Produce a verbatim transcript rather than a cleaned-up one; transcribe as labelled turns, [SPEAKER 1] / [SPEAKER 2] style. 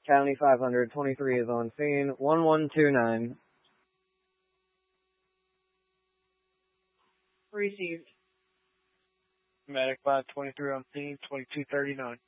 [SPEAKER 1] County five hundred, twenty-three is on scene, one one two nine.
[SPEAKER 2] Received.
[SPEAKER 3] Medic five twenty-three on scene, twenty-two thirty-nine.